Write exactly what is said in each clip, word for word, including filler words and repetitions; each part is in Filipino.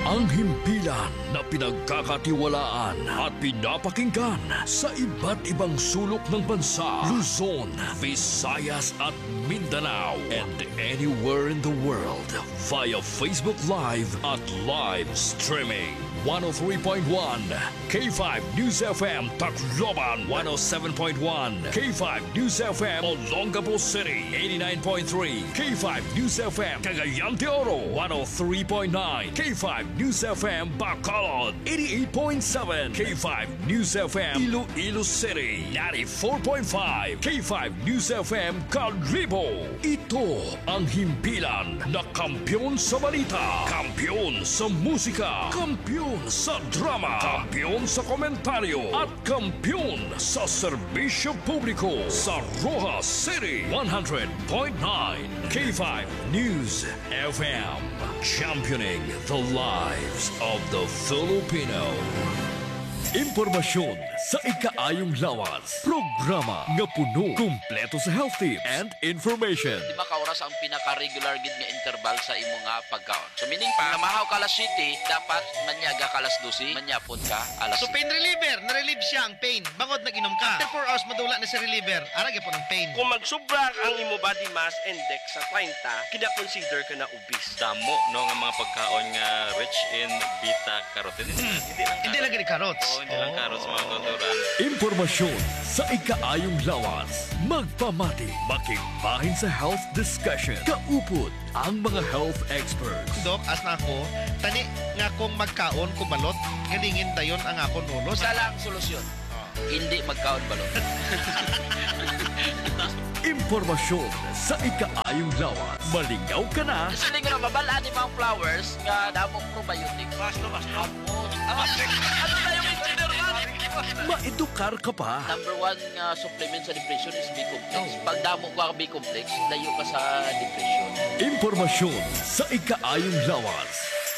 Ang himpilan na pinagkakatiwalaan at pinapakinggan sa iba't ibang sulok ng bansa, Luzon, Visayas at Mindanao, and anywhere in the world via Facebook Live at live streaming. one oh three point one K five News F M Tacloban, one oh seven point one K five News F M Olongapo City, eighty-nine point three K five News F M Cagayan de Oro, one oh three point nine K five News F M Bacolod, eighty-eight point seven K five News F M Iloilo City, ninety-four point five K five News F M Calibo. Ito ang himpilan na kampiyon sa balita, kampiyon sa musika, kampiyon sa drama, kampiyon sa komentaryo, at kampiyon sa serbisyo publiko sa Rojas City, one hundred point nine K five News F M, championing the lives of the Filipino. Impormasyon sa ikaayong lawas. Programa nga puno, kumpleto sa health tips and information. Di ba kauras ang pinaka-regular gid nga interval sa imo nga pagkaon? So meaning pa, namahaw ka alas siyete, dapat manyaga ka alas dose, manyapon ka alas So pain reliever, na-relieve siya ang pain. Bangod nag-inom ka. After four hours, madula na sa reliever. Arag po ng pain. Kung magsubra ang imo body mass index sa thirty, kina-consider ka na obese. Damo no nga mga pagkaon nga rich in beta carotene. Hmm. Hindi lang Hindi lang gani carrots. Oo, hindi lang carrots mga tuturan. Impormasyon sa ikaayong lawas. Magpamati, makigbahin sa health discussion. Kaupod ang mga health experts. Dok, as na ako, tani nga kung magkaon, kubalot, galingin dayon ang akong ulo. Isa lang ang solusyon. Hindi magkaon balot. Impormasyon sa ikaayong lawas. Malingaw ka na. Kasi hindi ko na mabalaan ni mga flowers nga damong probiotic. Basta, basta. Ano na yung engineer man? Maedukar ka pa. Number one nga supplement sa depression is B-complex. Pag damo ko ang B-complex, layo ka sa depression. Impormasyon sa ikaayong lawas.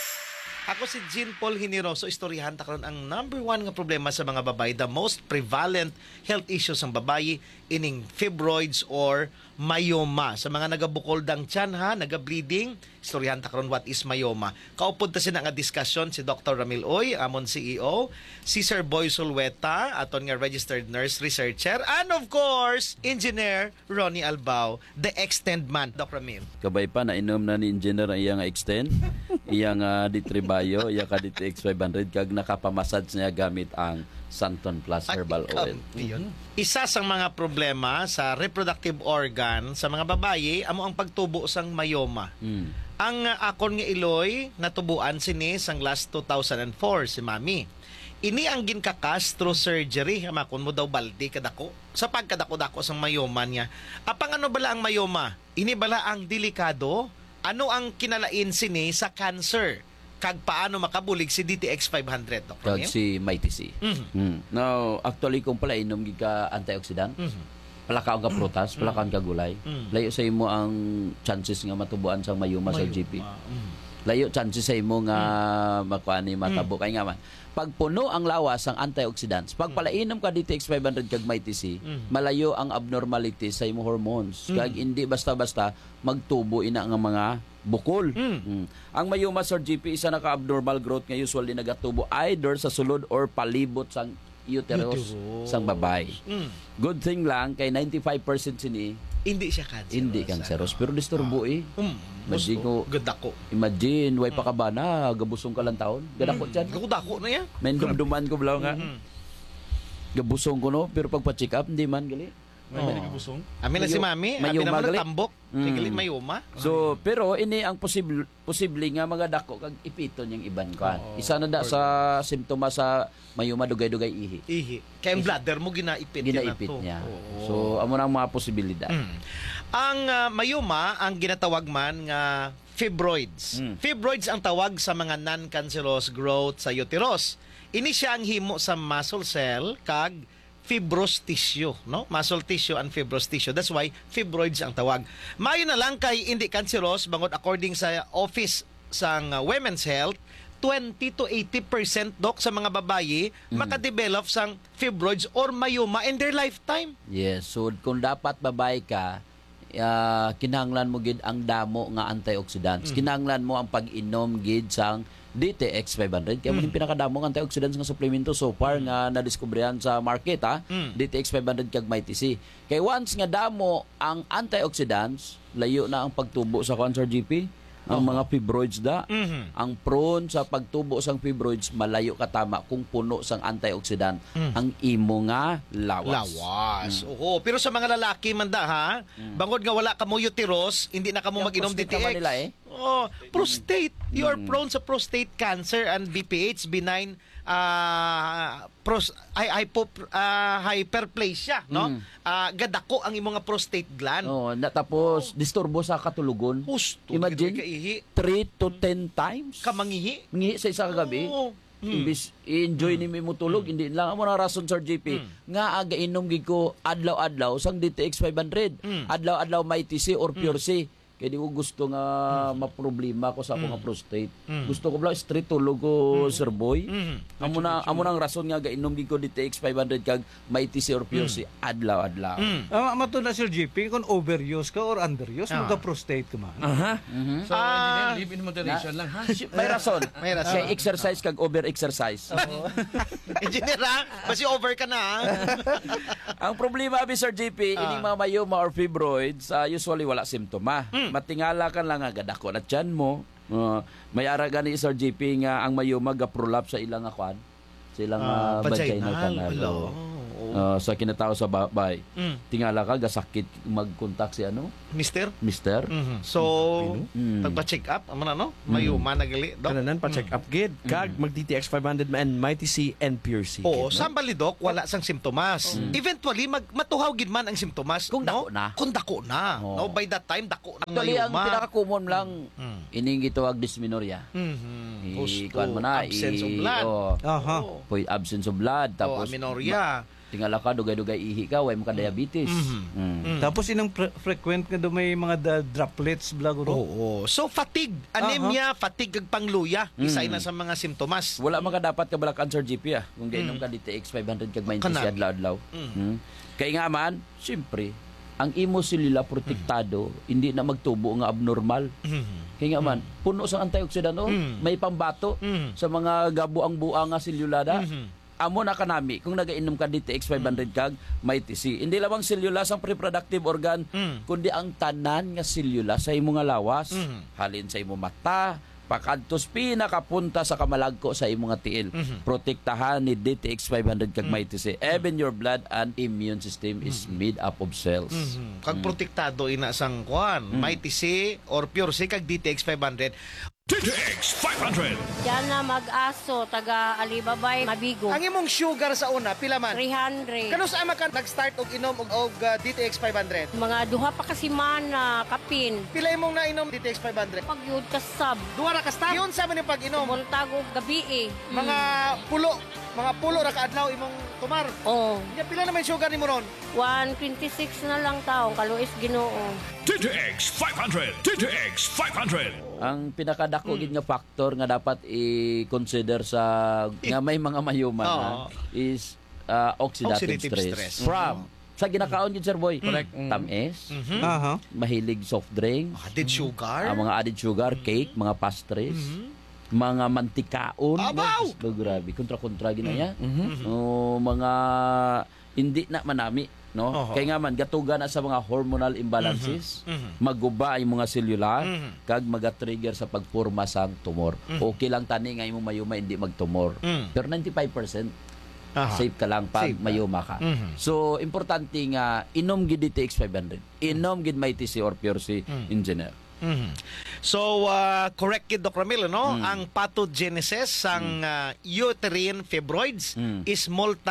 Ako si Jean Paul Generoso, istoryahan ta karon ang number one nga problema sa mga babae, the most prevalent health issues ng babae, ining fibroids or myoma. Sa mga nagabukol dang tiyan ha, naga-bleeding, istoryahan ta karon what is myoma. Kaupod ta sina nga diskusyon si Doctor Ramil Oy, amon C E O, si Sir Boy Sulweta, aton nga registered nurse researcher, and of course, Engineer Ronnie Albao, the extend man. Doc Ramil. Kabay pa na inom na ni engineer ang iyang extend, iyang uh, ditribayo, iya ka D T X five hundred kag nakapamassage niya gamit ang Santon Plus Herbal Oil. Iyon. Isa sa mga problema sa reproductive organ sa mga babaye amo ang pagtubo sang myoma. Mm. Ang uh, akon nga iloy natubuan sini sang last two thousand four si Mami. Ini ang ginkakas through surgery. Amakon mo daw baldi kadako. Sa pagkadako-dako sang myoma niya. Apang ano bala ang myoma? Ini bala ang delikado? Ano ang kinalain sini sa cancer? Kag paano makabulig si D T X five hundred, Doctor Kag si Mighty C. Mhm. Mm. Now, actually kung pala inom gid ka antioxidant, Mhm. palakaon ka prutas, palakaon ka gulay, Mm. layo sa imo ang chances nga matubuan sa mayuma sa G P. Mayoma. Mhm. Layo chances sa imo nga makuani matabo kay nga man. Pag puno ang lawas ang antioxidants, pag palainom ka D T X five hundred kag Mighty C, Mm. malayo ang abnormality sa imo hormones. Mm. Kag hindi basta-basta magtubo ina nga mga bukol. Mm. Mm. Ang mayuma sa G P isa na ka abnormal growth nga usually nagatubo either sa sulod or palibot sang uterus Uterus. sang babae. Mm. Good thing lang kay ninety-five percent sini Hindi siya cancerous. hindi cancerous pero disturbo eh. Um, Madi ko- Gadako. Imagine, way pa ka ba na, gabusong ka lang taon? Gadako Mm. dyan. Gadako na yan. May dumduman ko balaw nga. Mhm. Gabusong ko no, pero pag pa-check up, hindi man gali. May oh. nagabusong. Amin na si Mayo- Mami. Amin mayuma naman gali. ang tambok. Mm. Kay galit mayuma. So, pero ini ang posible posible nga mga dako kag ipiton yung iban kan. Oo. Isa na da sa simptoma sa mayuma dugay-dugay ihi. Ihi. Kaya ang bladder mo ginaipit, Ginaipit yan na to. niya. Oo. So, amo na ang mga posibilidad. Mm. Ang uh, mayuma, ang ginatawag man nga fibroids. Mm. Fibroids ang tawag sa mga non-cancerous growth sa uterus. Ini siya ang himo sa muscle cell kag fibrous tissue, no? Muscle tissue and fibrous tissue. That's why fibroids ang tawag. Mayo na lang kay hindi cancerous bangod according sa Office sang uh, Women's Health, twenty to eighty percent dok sa mga babayi Mm. makadevelop sang fibroids or myoma in their lifetime. Yes, so kung dapat babae ka, uh, kinahanglan mo gid ang damo nga antioxidants. Mm. Kinahanglan mo ang pag-inom gid sang D T X five hundred kaya mm. pinakadamong antioxidants nga suplemento so far nga nadiskubrihan sa market ha. Mm. D T X five hundred kag may T C. Kay once nga damo ang antioxidants, layo na ang pagtubo sa cancer G P. Ang mga fibroids da, Mhm. ang prone sa pagtubo sang fibroids malayo katama kung puno sang antioxidant ang imo nga lawas. Lawas. Oo. Pero sa mga lalaki man da ha, bangod nga wala ka mo uterus, hindi na ka mo Yung mag-inom D prostate T naman X. nila eh. Oh, prostate. You are prone sa prostate cancer and B P H, benign uh, pros, ay, hypo, uh, hyperplasia, no? Ah, gadako ang imong nga prostate gland. Oh, na tapos disturbo sa katulugon. Husto. Imagine Kaihi. three to ten times. Kamangihi. Ngihi sa isa ka gabi. Oo. Imbis enjoy ni mo tulog, hindi lang amo na rason Sir J P nga aga inom gid ko adlaw-adlaw sang D T X five hundred. Adlaw-adlaw may T C or pure C. Kaya di ko gusto nga maproblema ko sa ako nga prostate. Gusto ko bla straight tulog ko Sir Boy. Amo na amo nang rason nga ga inom gid ko D T X five hundred kag may T C or pure C adlaw-adlaw. Ah, mato na Sir G P, kung overuse ka or underuse, Ah. magka-prostate ka man. So, engineer, live in moderation lang, ha? May rason. May rason. Kay exercise kag over-exercise. Engineer ha? Basi over ka na ha? Ang problema abi Sir J P, ining mga mayoma or fibroids, uh, usually wala simptoma. Matingala ka lang nga gadako na tiyan mo. Uh, may ara gani Sir J P nga ang mayoma ga prolapse sa ilang nga kwan, sa ilang Ah, uh, vaginal vaginal. canal. Hello. Oo. Uh, sa kinatao sa babay. Mm. Tingala ka gasakit mag-contact si ano, Mister? Mister. Mhm. So, Mm. pagpa-check up, amo na no? Mayuma na gali, Dok? Kananan pa check up gid. Kag mag D T X five hundred man Mighty C and Pure C. Oo, gid, no? sa balidok, wala sang simptomas. Eventually, mag matuhaw gid man ang simptomas. Kung no? dako na. Kung dako na. Oo. No? By that time, dako na Actually, ang mayuma. pinaka-common lang, Mm. ining gitawag dysmenorrhea. Mhm. I- Husto, kuwan mo na, absence of i- blood. oo. Aha. Oo. Poy absence of blood Tapos, tapos amenorrhea. ma- tingala ka dugay-dugay ihi ka way mo ka diabetes. Mm. Tapos inang pre- frequent nga do may mga da- droplets blaguro. Oo. So, fatigue, anemia, fatigue kag pangluya. Isa na sa mga simptomas. Wala man ka dapat ka bala cancer G P ah kung gainom ka D T X five hundred kag ninety Kanami. adlaw-adlaw. Mm. Kay nga man, syempre, ang imo selula protektado, hindi na magtubo nga abnormal. Kaya nga man, puno sa antioxidant, oh, may pambato Mm. sa mga gabuang-buang nga selula da. Amo na kanami kung nagainom ka D T X five hundred kag may T C. Hindi lamang selula ang reproductive organ, Mm. kundi ang tanan nga selula sa imo nga lawas. Mm. Halin sa imo mata, pakadtos pinakapunta sa kamalagko sa imo nga tiil. Protektahan ni D T X five hundred kag may T C. Even your blood and immune system is made up of cells. Mhm. Kag protektado ina sang kuan, may T C or pure C kag D T X five hundred. D T X five hundred. Diyan na mag-aso, taga Alibabay, Mabigo. Ang imong sugar sa una, pila man? three hundred. Kano sa ama ka nag-start og inom og, og uh, D T X five hundred? Mga duha pa kasi mana, kapin. Pila imong nainom D T X five hundred? Pag yun ka sab, Duha ra ka stop. Yun sa man yung pag-inom. buntag og gabi eh. Mga pulo, mga pulo ra ka adlaw imong tumar. Oh, Ya pila naman yung sugar nimo ron? one twenty-six na lang taong, kaluis ginoo. D T X five hundred. D T X five hundred. Ang pinakadako gid nga factor nga dapat i-consider sa nga may mga mayuman Oo. na is uh, oxidative, Oxidative stress. stress. From sa ginakaon gid Sir Boy. Correct. Tamis, Aha. mahilig soft drinks, Added sugar. ang mga added sugar, cake, mga pastries, mga mantikaon. Abaw! Oh, grabe, kontra-kontra ginaya. Oh, mga hindi na manami, no? Oho. Kaya nga man gatuga na sa mga hormonal imbalances, maguba ang mga selula, kag maga-trigger sa pagporma sang tumor. Okay lang tani nga imong mayuma hindi magtumor. Mm. Pero ninety-five percent Aha. safe ka lang pag Safe ka. mayuma ka. Mhm. So importante nga inom gid D T X five hundred. Inom gid may T C or pure C engineer. Mhm. So, uh, correct kid, Doc Ramil, no? Ang pathogenesis sang uh, uterine fibroids Mm. is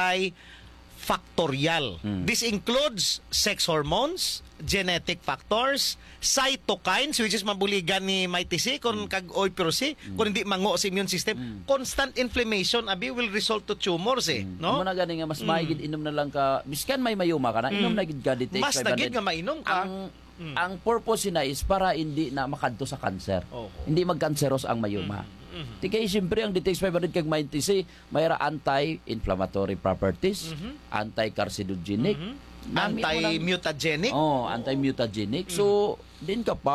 multi-factorial. This includes sex hormones, genetic factors, cytokines, which is mabuligan ni may T C, kung kag oy pure C, kung hindi mango sa immune system. Constant inflammation, abi, will result to tumors, eh. No? No? Mo na gani nga mas maigid inom na lang ka biskan may mayuma ka na inom na gid ka D T X Mas five hundred. nagid nga mainom ka. Ang ang purpose na is para hindi na makadto sa cancer. Oo. Hindi magkanseros ang mayuma. Di kay siyempre ang D T X five hundred kag may T C mayra anti-inflammatory properties, anti-carcinogenic, Nami mo ng- Anti-mutagenic. Oh, anti-mutagenic. So, din ka pa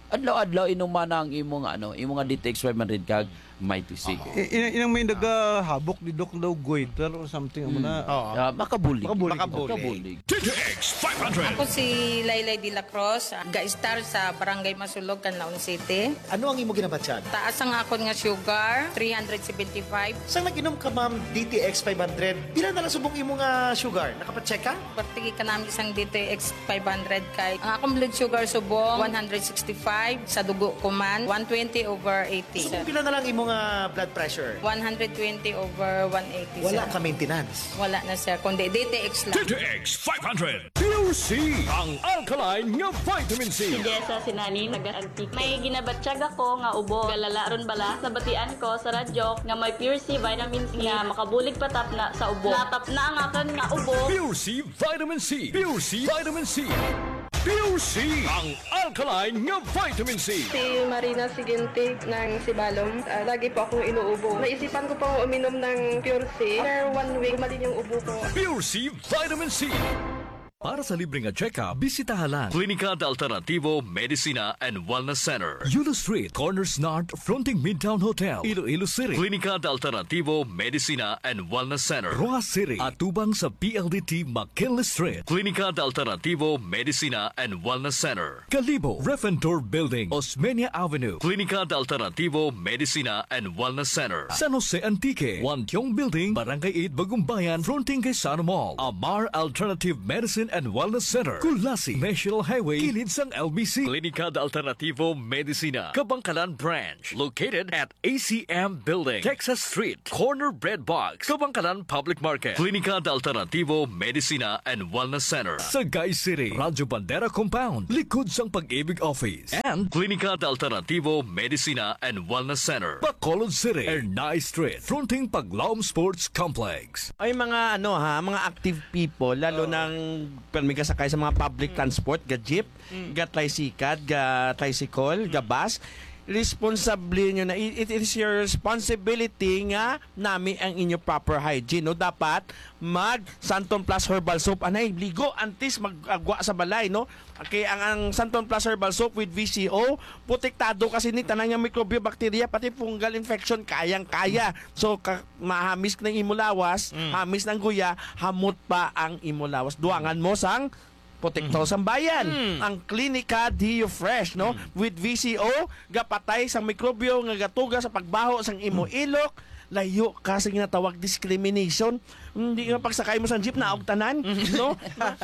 adlaw-adlaw inuman ang imong ano, imong D T X five hundred kag Mighty Sig. I- Inang, inang may nagahabok ni Doc daw goiter or something amo na. Oo. Ah, makabulig. Makabulig. Makabulig. D T X five hundred. Ako si Laylay de la Cruz, ga-star sa Barangay Masulog, Canlaon City. Ano ang imo ginabatyan? Taas ang akon nga sugar, three seventy-five. Sang nag-inom ka, ma'am, D T X five hundred, pila na lang subong imo nga sugar? Nakapacheck ka? Partigi ka namin isang D T X five hundred kay ang akong blood sugar subong one sixty-five, sa dugo ko man one twenty over eighty. Subong pila na lang imo nga blood pressure? one twenty over one eighty. Wala sir. ka maintenance. Wala na sir, kundi D T X lang. D T X five hundred. Pure C. Ang alkaline nga vitamin C. Jessa Sinani, nag-antik. May ginabatsyag ako nga ubo. Galala ron bala sa batian ko sa radyo nga may Pure C vitamin C nga makabulig patap na sa ubo. Natap na ang akan nga ubo. Pure C Vitamin C. Pure C Vitamin C. Pure C. Ang alkaline nga vitamin C. Si Marina Sigente ng Sibalom. Uh, lagi po akong inuubo. Naisipan ko pong uminom ng Pure C. Per one week, umalin yung ubo ko. Pure C Vitamin C. Para sa libreng check-up, bisitahan lang Klinika de Alternativo Medicina and Wellness Center, Yulo Street, Corners North, fronting Midtown Hotel, Iloilo City. Klinika de Alternativo Medicina and Wellness Center, Rojas City, atubang sa P L D T McKinley Street. Klinika de Alternativo Medicina and Wellness Center, Calibo, Refentor Building, Osmeña Avenue. Klinika de Alternativo Medicina and Wellness Center, San Jose Antique, Wantiong Building, Barangay eight, Bagumbayan, fronting kay Sana Mall. Amar Alternative Medicine and Wellness Center, Kulasi, National Highway, kilid sang L B C. Klinika de Alternativo Medicina, Kabangkalan Branch, located at A C M Building, Texas Street, Corner Bread Box, Kabangkalan Public Market. Klinika de Alternativo Medicina and Wellness Center, Sagay City, Radyo Bandera Compound, likod sang Pag-ibig Office. And Klinika de Alternativo Medicina and Wellness Center, Bacolod City, Ernay Street, fronting Paglaom Sports Complex. Ay mga ano ha, mga active people, lalo ng permi ka sakay sa mga public transport, ga jeep, ga tricycle, ga tricycle, ga bus, responsable nyo na, it, it is your responsibility nga nami ang inyo proper hygiene. No? Dapat mag Santon Plus Herbal Soap, anay, ligo, antis, magagwa sa balay, no? Okay, ang, ang Santon Plus Herbal Soap with V C O, protektado kasi ni tanang yung mikrobyo, bakterya, pati fungal infection, kayang-kaya. So, ka, mahamis ng imulawas, mm. hamis ng guya, hamot pa ang imulawas. Duangan mo sang protektor mm. sang bayan. Mm. Ang Klinika Dio Fresh, no? Mm. With V C O, gapatay sang mikrobyo nga gatuga sa pagbaho sang imo ilok, layo ka sa ginatawag discrimination. Hindi nga pagsakay mo sa jeep na og tanan, no?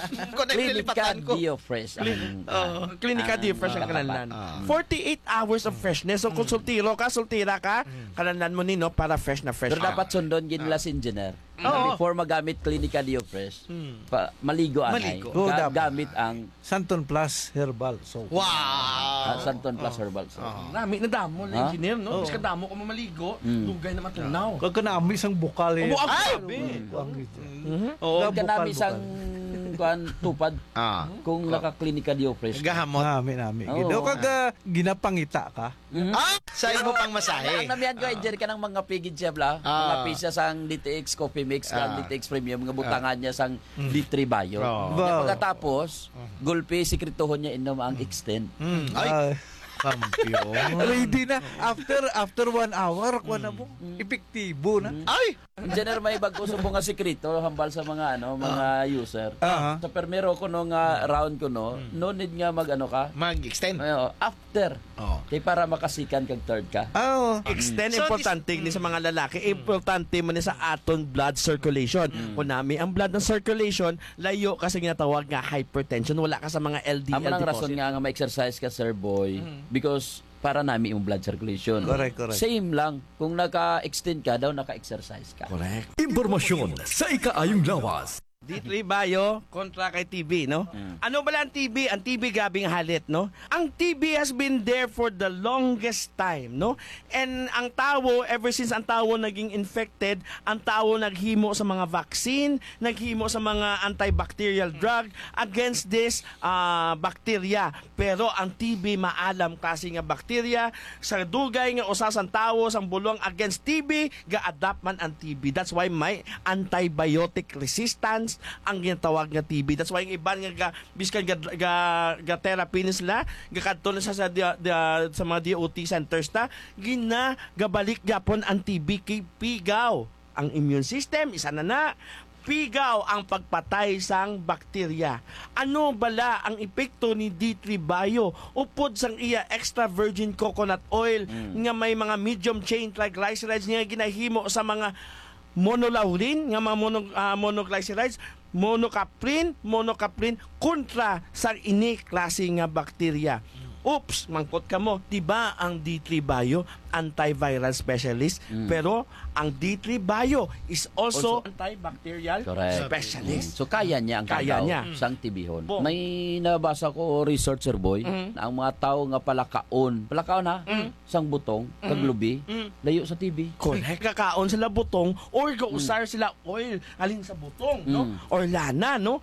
Klinika Dio Fresh. Uh, Klinika Dio Fresh ang kanalan. forty-eight hours of freshness. So kung sultiro ka, sultira ka, kanalan mo nino para fresh na fresh. Pero dapat sundon gin las engineer. Oo. Before magamit Klinika Dio Fresh, pa, maligo ang Maligo. ay. Oo, Ga- dapat. gamit ang Santon Plus Herbal Soap. Wow! ah, Santon Plus Herbal Soap. Nami na damo na Ha? engineer, no? Oo. Bis ka damo ko mamaligo, dugay na matunaw. Kag kana amoy sang bukal eh. Ubo ang Ay! sabi. Oo, Ga- kanami bukal, sang kuan tupad Ah. kung naka-Klinika Dio Fresh. Gahamot. Nami nami. Oo. Gidaw kag ah, ginapangita ka. Ah! Sa imo pang Ang masahe. namihan ko, engineer ka ng mga pigid siya, bla. Mga Ah. pisa sang D T X Coffee Mix, Ah. D T X Premium, mga butangan niya sang D three Bayo. Oh. Nya Wow. pagkatapos, gulpi, sikritohon niya inom ang extend. Mm. Ay, Ay, kampiyon. ready na after after one hour kuha na mo. Epektibo na. Ay! Engineer, may bago sa mga sikrito, hambal sa mga ano, mga user. Aha. Sa permero ko no nga round ko no, no need nga mag ano ka. Mag-extend. Ayo, after. Oh. Kay para makasikan kag third ka. Oh. Extend So, importante ni sa mga lalaki, importante man ni sa aton blood circulation. Kung nami ang blood ng circulation, layo kasi ginatawag nga hypertension, wala ka sa mga L D L Amo lang deposit. rason nga nga ma-exercise ka, sir boy, because para nami yung blood circulation. Correct, correct. Same lang. Kung naka-extend ka daw, naka-exercise ka. Correct. Impormasyon sa ikaayong lawas. D three Bayo kontra kay T B, no? Ano ba lang ang T B? Ang T B gabing halit, no? Ang T B has been there for the longest time, no? And ang tao, ever since ang tao naging infected, ang tao naghimo sa mga vaccine, naghimo sa mga antibacterial drug against this uh, bacteria. Pero ang T B maalam kasi nga bacteria, sa dugay nga usa sang tao sang bulong against T B, ga-adapt man ang T B. That's why may antibiotic resistance, against ang ginatawag nga T B. That's why yung iban nga ga- biskan ga, ga, ga therapy nila, gakadto na sa, sa, dia- dia- sa mga D O T centers ta, gina gabalik gyapon ang T B kay pigaw. Ang immune system, isa na na, pigaw ang pagpatay sang bakterya. Ano bala ang epekto ni D three Bio upod sang iya extra virgin coconut oil nga may mga medium chain triglycerides nga ginahimo sa mga monolaurin nga mga mono, uh, monoglycerides, monocaprin, monocaprin kontra sa ini klase nga bakterya. Oops, mangkot ka mo. Diba ang D three Bio antiviral specialist, Mm. pero ang D three Bio is also, Also- antibacterial Correct. specialist. So kaya niya ang Kaya kagaw niya. sang tibihon. Bo. May nabasa ko research sir boy Mhm. na ang mga tao nga palakaon, palakaon ha, sang butong, kag lubi, layo sa T B. Correct. Kakaon sila butong or gausar sila oil alin sa butong, no? Mm. Or lana, no?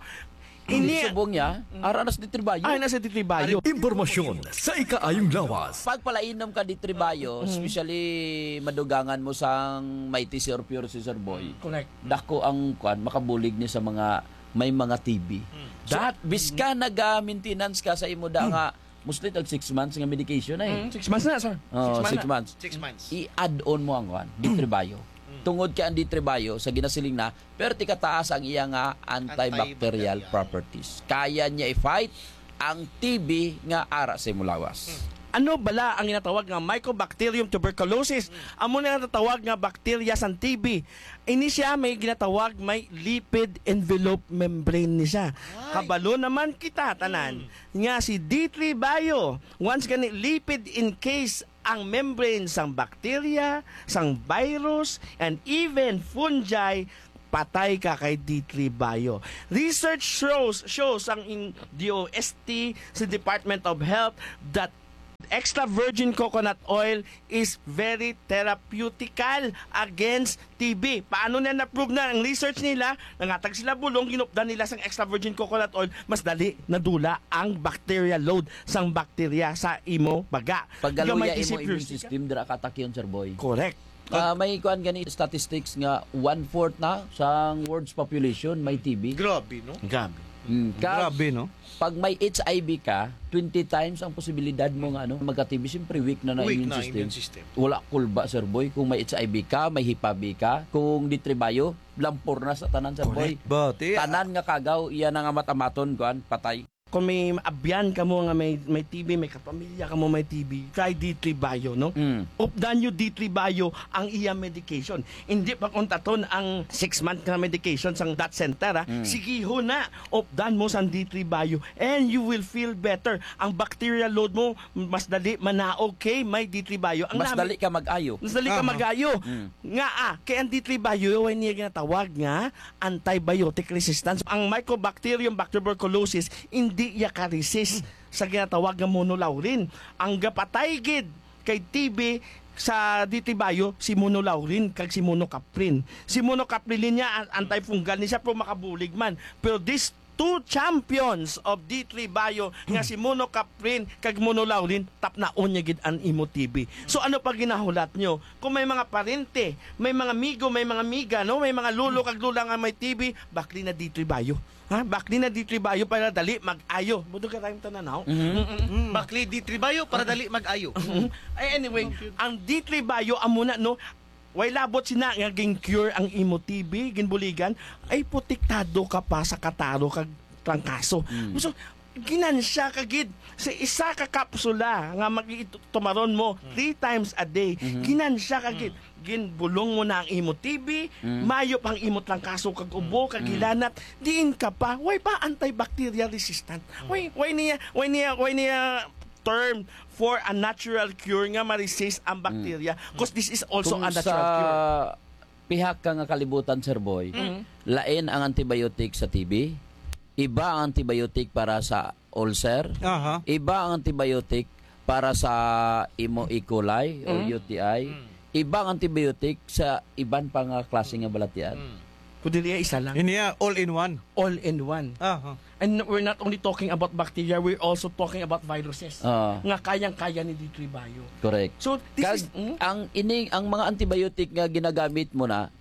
Ini Ini subong niya, aranas di tribayo. ay nasa D three Bio. Impormasyon sa ikaayong lawas. Pag palainom ka di tribayo, especially madugangan mo sang may T C or pure C sir boy. Correct. Dako ang kwan makabulig ni sa mga may mga T B. That biska naga-maintenance ka sa imo da nga mostly tag six months nga medication na eh. Mm, six months na, sir. Oh, months six na. months. Six months. I-add on mo ang kwan, D three Bio. Tungod ka ang D three Bio sa ginasiling na, pero ti kataas ang iya nga antibacterial Antibacterial. properties. Kaya niya i-fight ang T B nga ara sa imulawas. Ano bala ang ginatawag nga Mycobacterium tuberculosis? Amo na ginatawag nga bakterya sa T B. Ini siya may ginatawag may lipid envelope membrane ni siya. Kabalo naman kita tanan nga si D three Bio. Once gani lipid encase ang membrane sang bakterya, sang virus, and even fungi, patay ka kay D three Bio. Research shows shows ang in D O S T sa Department of Health that extra virgin coconut oil is very therapeutical against T B. Paano na na-prove na ang research nila? Nangatag sila bulong, ginupdan nila sang extra virgin coconut oil, mas dali nadula ang bacterial load sang bakterya sa imo baga. Paggaluya Gamay imo isip immune pure- system dira ka takyon sir boy. Correct. Ah, may kuan gani statistics nga one-fourth na sang world's population may T B. Grabe, no? Gabi. Mm, ka- Grabe, no? Pag may H I V ka, twenty times ang posibilidad mo nga ano, magka-T B. Siyempre weak na na Weak immune na system. immune system. Wala kulba sir boy kung may H I V ka, may H I P A B ka, kung D three Bio, lampor na sa tanan sir boy. But, eh, Tanan nga kagaw iya na nga matamaton kuan patay. Kung may abyan ka mo nga may, may T B, may kapamilya ka mo may T B, try D three Bio, no? Mm. Updan nyo D three Bio ang iya medication. Hindi pa kung taton ang six month na medication sang that center, ha? Mm. Sige ho na, updan mo sa D three Bio and you will feel better. Ang bacterial load mo, mas dali manaog kay may D three Bio. Ang Mas nami- dali ka mag-ayo. Mas dali ka Aha. magayo. Mm. Nga ah, kaya ang D three Bio, ay niya ginatawag nga antibiotic resistance. Ang Mycobacterium tuberculosis, hindi iya ka-resist sa ginatawag nga monolaurin. Ang gapatay gid kay T B sa D three Bio, si monolaurin kag si monocaprin. Si monocaprin niya antifungal ni siya pero makabulig man. Pero this two champions of D three Bio nga si monocaprin kag monolaurin tap na onya gid an imo T B. So ano pa ginahulat nyo? Kung may mga parente, may mga migo, may mga miga, no, may mga lulo kag lula nga may T B, bakli na D three Bio. Ha? Bakli na D three Bio para dali mag-ayo. Budo ka tayong tananaw. Mhm. Bakli D three Bio para dali mag-ayo. Ay, anyway, ang D three Bio amuna no, way labot sina nga ging cure ang imo T B, ginbuligan, ay protektado ka pa sa kataro kag trangkaso. So, ginansya ka gid sa isa ka kapsula nga magitumaron mo three times a day. Ginansya ka gid. Ginbulong mo na ang imo T B, mayo pang imo trangkaso kag ubo kag gilanat, diin ka pa. Way pa antibacterial resistant. Way way niya, way niya, way niya term for a natural cure nga ma-resist ang bacteria because this is also Kung a natural sa cure. pihak ka nga kalibutan sir boy, lain ang antibiotic sa T B, iba ang antibiotic para sa ulcer, aha. iba ang antibiotic para sa imo E. coli or U T I, iba ang antibiotic sa iban pang nga klase nga balatian. Kundi niya isa lang. Ini ya, all in one. All in one. Aha. And we're not only talking about bacteria, we're also talking about viruses. Ah, Nga kayang-kaya ni D three Bio. correct. So, this Kag is... Mm? ang ining ang mga antibiotic nga ginagamit mo na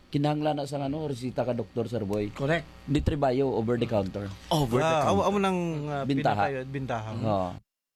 kinahanglan na sa ano, resita ka doktor, Sir Boy. Correct. Di tribayo, over the counter. Over the Ah, amo counter. amo nang uh, Bintaha. pinakayod, bintaha. Oo.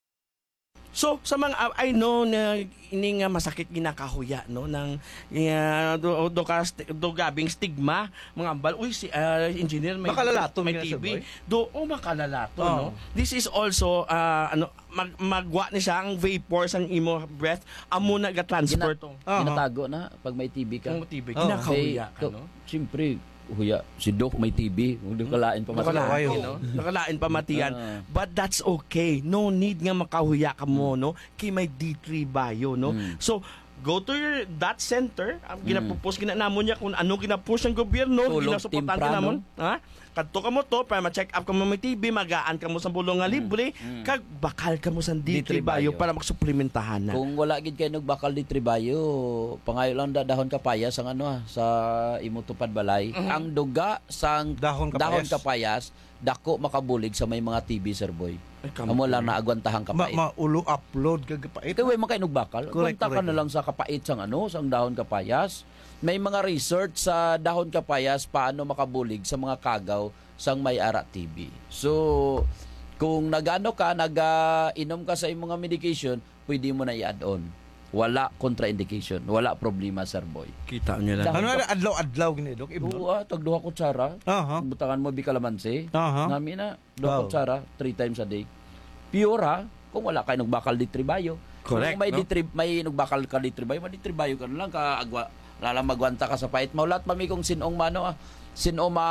So sa mga uh, I know na ini nga masakit ginakahuya no ng uh, do, do, ka, do gabing stigma mga ambal uy si uh, engineer may Makalalato may nga, T Sir B Boy. do oh makalalato Oh. no. This is also uh, ano mag, magwa ni siya ang vapors ang imo breath amo na ga transfer to. Aha. Ginatago na pag may T B ka. Ang T B Oh. ginakahuya ka Kay- no. Siyempre, huya, si Doc may T B. Huwag kalain pa Nakalain. masalain. Kayo. no? Nakalain pa matiyan. Ah. But that's okay. No need nga makahuya ka mo, no? Kay may D three bio, no? Mm. So, go to your that center. Ang ginapupos ginanamo niya kung ano ginapush ng gobyerno, Tulog, ginasuportahan timpra, kinamon. no? Ha? Kadto ka mo to para ma-check up ka mo may T B, magaan ka mo sa bulong nga libre, kag bakal ka mo sa D three bio bio. para magsuplementahan na. Kung wala gid kay nagbakal di tribayo, pangayo lang da dahon kapayas ang ano ah, sa imutupad balay. Ang duga sang Dahon kapayas. dahon kapayas, dako makabulig sa may mga T B, Sir Boy. Ay, come Amo on. lang naagwantahan Ma, kapait. maulo upload kag pait. Ito way makainugbakal. Correct, Kunta ka correct. na lang sa kapait sang ano, sang dahon kapayas. May mga research sa dahon kapayas paano makabulig sa mga kagaw sang may ara T B. So, kung nagano ka, nag-inom ka sa imong mga medication, pwede mo na i-add on. Wala contraindication, wala problema, Sir Boy. Kita niyo lang. Ano na adlaw-adlaw gini dok? Ibno. Oo, ah, tag duha kutsara. Aha. Butangan mo bikalamansi. Aha. Nami na duha Wow. kutsara three times a day. Pure ha, kung wala kay nagbakal di tribayo. Correct, Kung may no? di tri- may nagbakal ka di tribayo, di tribayo ka na lang ka agwa lalang magwanta ka sa pait. Maulat pa mi kung sinong mano ah. Sino ma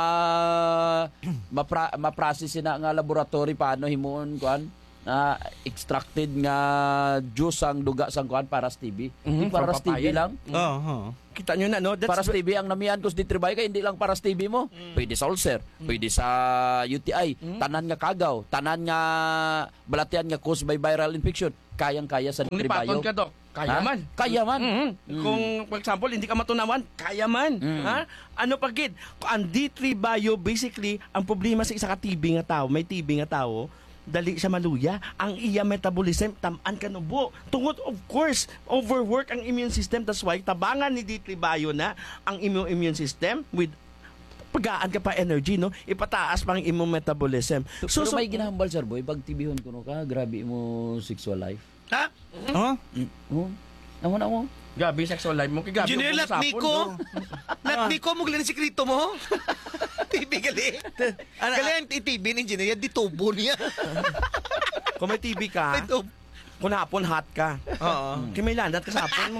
mapra, ma-process na nga laboratory paano himuon kuan na extracted nga juice ang duga sang kuan para sa T B. Hindi Mhm, para from sa T B papaya. lang. Aha. Kita niyo na no. That's Para sa T B ang namian ko sa ditribay kay hindi lang para sa T B mo. Pwede sa ulcer, pwede sa U T I, tanan nga kagaw, tanan nga balatian nga caused by viral infection. Kayang-kaya sa Kung lipaton ditribayo. ka, Dok, kaya Ha? man. Kaya man. Mhm. Kung, for example, hindi ka matunawan, kaya man. Ha? Ano pa gid? Ang D three bio, basically, ang problema sa isa ka T B nga tao, may T B nga tao, dali siya maluya. Ang iya metabolism, tamaan ka nubo. Tungod, of course, overwork ang immune system. That's why, tabangan ni D three bio na ang immune immune system with pagaan ka pa energy, no? Ipataas pa ang immune metabolism. So, Pero may ginahambal, Sir Boy, pag tibihon ko no ka, grabe mo sexual life. Ha? Ha? Oh. Amo na mo. Gabi sexual life mo. Kay gabi Engineer mo Lat sapon, Nico. no? Lat Nico, mo gali sikrito mo. T V gali. Gali ang T V ni engineer, di tubo niya. Kung may T B ka, May tubo. kung hapon hot ka. Oo. Kaya may landat ka sa hapon mo.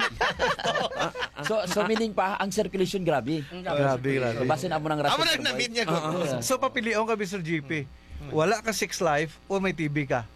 So, so meaning pa, ang circulation grabe. Grabe, grabe. So, basin amo ng rason. Amo Sir nang Boy. namin niya ko. So papilion ka Mister G P. Wala ka sex life o may T B ka.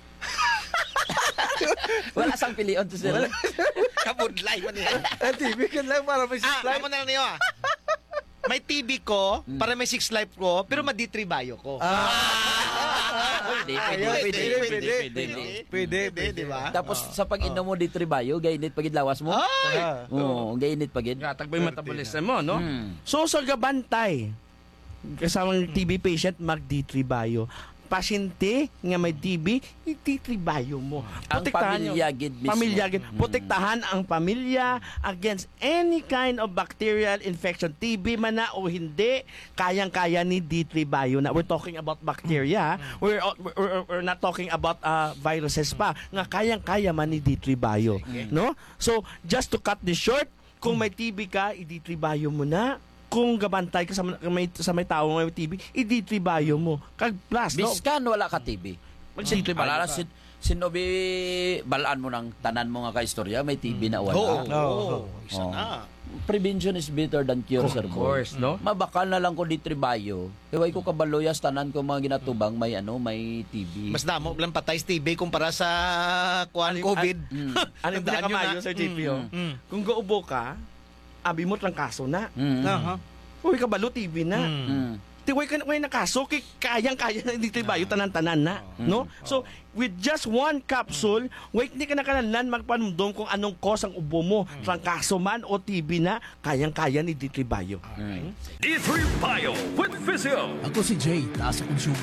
Wala sang pilion to sir. Kabudlay man niya. Ang T B ka lang para may sex Ah, life. amo na lang niyo ah. May T V ko, para may six life ko, pero maditribayo ko. Pwede, pwede, Ayun, pwede, pwede, pwede, pwede. pwede. Pwede, Pwede, di ba? Tapos sa pag-inom mo di tribayo, gainit pagid lawas mo. Ay! Ah. Oo, gainit pagid. Gatag ba yung metabolism mo, no? Hmm. So, sa gabantay, kasamang T B patient, mag-D three bio. Pasyente nga may T B, i-D three bio mo. Ang Protektahan pamilya nyo- gid mismo. Pamilya gid. Mm. Protektahan ang pamilya against any kind of bacterial infection. T B man na o hindi, kayang-kaya ni D three bio na. We're talking about bacteria. We're, we're, we're not talking about uh, viruses pa. Nga kayang-kaya man ni D three bio. No? So, just to cut this short, kung may T B ka, i-D three bio mo na. Kung gabantay ka sa may, sa may tao may T B, i-D three bio mo. Kag plus, no? Biskan wala ka T B. Mag-D three bio Alala, ka. sin, sinobi, balaan mo ng tanan mo nga ka-istorya, may T B na wala. Oo. Oo. Isa Oo. na. Prevention is better than cure, Sir Of Boy. course, no? Mabakal na lang ko di tribayo. Kaya ko kabaloyas tanan ko mga ginatubang may ano, may T B. Mas damo lang patay sa T V kumpara sa kuan COVID. Ano yung Tandaan nyo pinakamayo na. sa J P O? Mm. Kung gaubo ka, abi mo lang kaso na. Mm. Aha. Uy, kabalo T V na. Mm. Tiway ka na nakaso, kay kayang-kaya na dito bayo tanan-tanan na. No? So, with just one capsule, wait, hindi ka na kanalan magpanumdum kung anong cause ang ubo mo. Trangkaso man o T B na, kayang-kaya ni D three Bio. D three Bio with Physio. Ako si Jay, taas akong sugar.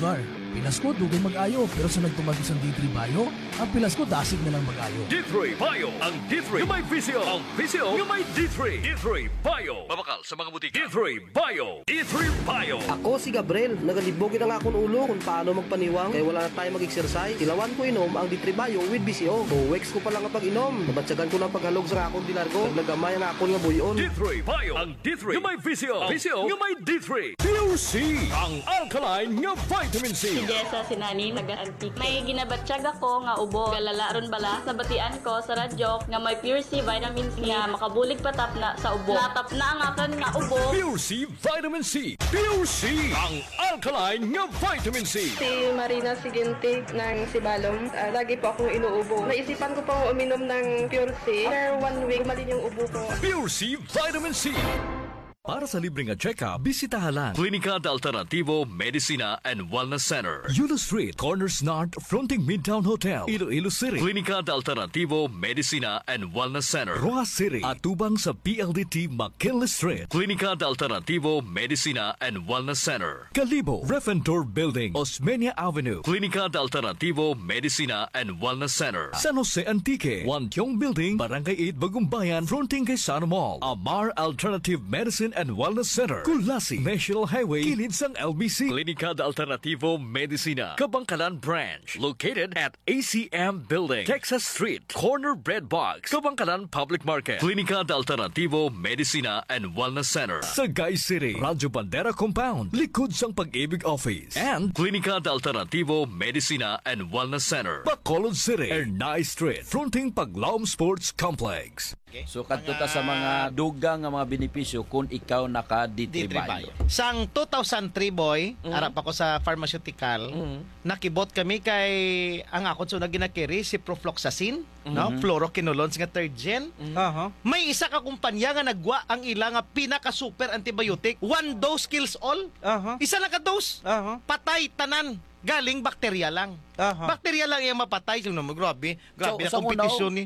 Pilas ko, dugay mag-ayo. Pero sa nagtumagis ang D three Bio, ang pilas ko, dasig na lang mag-ayo. D three Bio, ang D three yung may visio, ang visio yung may D three. D three Bio, babakal sa mga butika. D three Bio, D three Bio. Ako si Gabriel, nagalibogin ang akong ulo kung paano magpaniwang kaya wala na tayo mag-exercise. Ilawan ko inom ang D three Bio with B C O. O weeks ko pa lang ang pag-inom. Nabatsagan ko ng paghalog sa akong dilargo. Naglagamay ang akong nga buyon. D three Bio, ang D three yung may visio, ang visio yung may D three. Pure C, ang alkaline nga vitamin C. Si Jessa, si Nani, nag-antik. May ginabatsyag ako nga ubo. Galala ron bala sa batian ko sa radyo nga may Pure C vitamin C nga makabulig patap na sa ubo. Natap na ang akin nga ubo. Pure C vitamin C. Pure C, ang alkaline nga vitamin C. Si Marina Sigintig ng Sibalom. Uh, lagi po akong inuubo. Naisipan ko pong uminom ng Pure C. After one week, umalin yung ubo ko. Pure C vitamin C. Para sa libreng check-up, bisitahan lang Klinika de Alternativo Medicina and Wellness Center, Yulo Street, Corners North, fronting Midtown Hotel, Iloilo City. Klinika de Alternativo Medicina and Wellness Center, Rojas City, atubang sa P L D T McKinley Street. Klinika de Alternativo Medicina and Wellness Center, Calibo, Refentor Building, Osmeña Avenue. Klinika de Alternativo Medicina and Wellness Center, San Jose Antique, Wantiong Building, Barangay eight, Bagumbayan, fronting kay Sana Mall. Amar Alternative Medicine and Wellness Center, Kulasi, National Highway, kilid sang L B C. Klinika de Alternativo Medicina, Kabangkalan Branch, located at A C M Building, Texas Street, Corner Bread Box, Kabangkalan Public Market. Klinika de Alternativo Medicina and Wellness Center, Sagay City, Radyo Bandera Compound, likod sang Pag-ibig Office, and Klinika de Alternativo Medicina and Wellness Center, Bacolod City, Ernay Street, fronting Paglaom Sports Complex. So kadto ta sa mga dugang nga mga benepisyo kung ikaw naka D three Bio. Sang two thousand three boy, mm. arap ako sa pharmaceutical, mm. nakibot kami kay ang akon so na ginakiri si Profloxacin, mm-hmm. no, fluoroquinolones nga third gen. Mm-hmm. Uh-huh. May isa ka kumpanya nga nagwa ang ila nga pinaka super antibiotic, one dose kills all. Uh-huh. Isa lang ka dose. Uh-huh. Patay tanan. Galing bakterya lang. Uh-huh. Bakterya lang yung mapatay. So, no, grabe. Grabe So, na kompetisyon ni.